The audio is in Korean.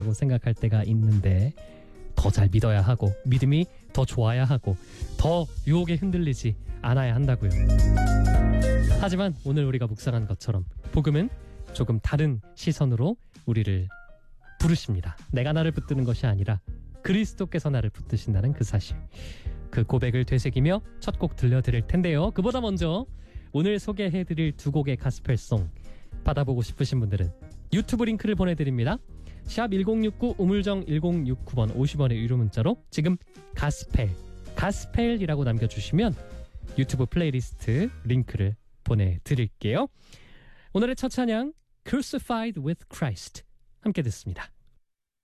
생각할 때가 있는데 더 잘 믿어야 하고 믿음이 더 좋아야 하고 더 유혹에 흔들리지 않아야 한다고요. 하지만 오늘 우리가 묵상한 것처럼 복음은 조금 다른 시선으로 우리를 부르십니다. 내가 나를 붙드는 것이 아니라 그리스도께서 나를 붙드신다는 그 사실, 그 고백을 되새기며 첫 곡 들려드릴 텐데요. 그보다 먼저 오늘 소개해드릴 두 곡의 가스펠송 받아보고 싶으신 분들은 유튜브 링크를 보내드립니다. 샵 1069 우물정 1069번 50원의 유료 문자로 지금 가스펠이라고 남겨주시면 유튜브 플레이리스트 링크를 보내드릴게요. 오늘의 첫 찬양 Crucified with Christ 함께 듣습니다.